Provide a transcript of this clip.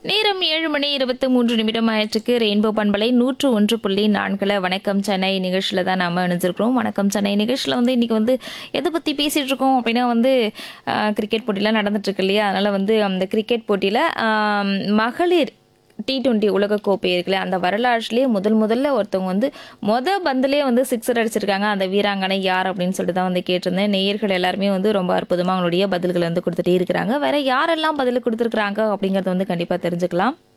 நேரம் 7:23 ஆயிற்றுக்கு ரெயின்போ பண்பலை 101.4 வணக்கம் சென்னை நிகழ்ச்சியில் தான் நம்ம இணைஞ்சிருக்கிறோம். வணக்கம் சென்னை நிகழ்ச்சியில் வந்து இன்னைக்கு வந்து எதை பற்றி பேசிகிட்டு இருக்கோம் அப்படின்னா வந்து கிரிக்கெட் போட்டிலாம் நடந்துட்டு இருக்கு இல்லையா, அதனால் வந்து அந்த கிரிக்கெட் போட்டியில் மகளிர் T20 உலகக்கோப்பை இருக்குல்ல, அந்த வரலாற்றுலேயே முதல்ல ஒருத்தவங்க வந்து பந்துலேயே வந்து சிக்ஸர் அடிச்சிருக்காங்க. அந்த வீராங்கனை யார் அப்படின்னு சொல்லிட்டு தான் வந்து கேட்டிருந்தேன். நேயர்கள் எல்லாருமே வந்து ரொம்ப அற்புதமாக அவங்களுடைய பதில்களை வந்து கொடுத்துட்டே இருக்கிறாங்க. வேற யாரெல்லாம் பதில் கொடுத்துருக்குறாங்க அப்படிங்கிறத வந்து கண்டிப்பாக தெரிஞ்சுக்கலாம்.